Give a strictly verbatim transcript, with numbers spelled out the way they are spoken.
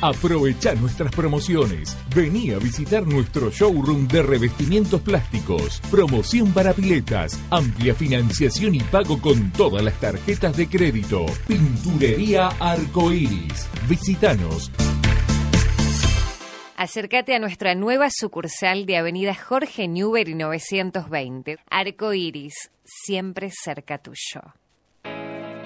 Aprovecha nuestras promociones. Vení a visitar nuestro showroom de revestimientos plásticos. Promoción para piletas. Amplia financiación y pago con todas las tarjetas de crédito. Pinturería Arcoiris. Visítanos. Acércate a nuestra nueva sucursal de Avenida Jorge Newbery novecientos veinte. Arcoiris, siempre cerca tuyo.